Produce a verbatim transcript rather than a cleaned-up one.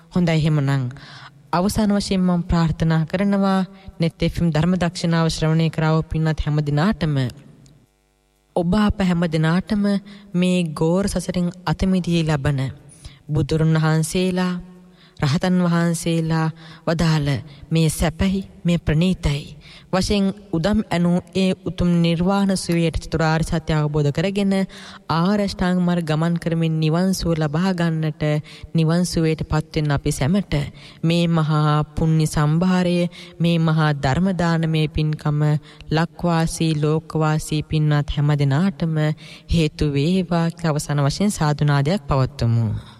හොඳයි එහෙමනම් අවසාන වශයෙන් මම ප්‍රාර්ථනා කරනවා net f m ධර්ම දක්ෂිනාව ශ්‍රවණය කරව පින්වත් හැම දිනාටම ඔබ අප හැම දිනාටම මේ ගෝර සසරින් අත මිදී ලබන බුදුරන් වහන්සේලා රහතන් වහන්සේලා වදාළ මේ සැපයි මේ ප්‍රණීතයි වශයෙන් උදම් ඇනු ඒ උතුම් නිර්වාණ සුවයට චතුරාර්ය සත්‍ය අවබෝධ කරගෙන ආරෂ්ඨාංග මාර්ග ගමන් කරමින් නිවන් සුව ලබා ගන්නට නිවන් සුවයට පත් වෙන්න අපි සැමට මේ මහා පුණ්‍ය සම්භාරය මේ මහා ධර්ම දානමේ පින්කම ලක්වාසී ලෝකවාසී පින්වත් හැම දිනාටම හේතු වේවා කියලා අවසාන වශයෙන් සාදුනාදයක් පවත්වමු.